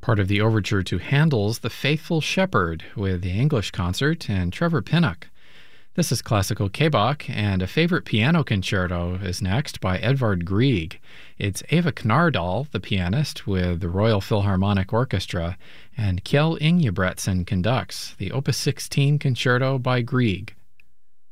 part of the overture to Handel's The Faithful Shepherd with the English Concert and Trevor Pinnock. This is Classical K-Bach, and a favorite piano concerto is next by Edvard Grieg. It's Eva Knardal, the pianist, with the Royal Philharmonic Orchestra, and Kjell Ingebretsen conducts the Opus 16 concerto by Grieg.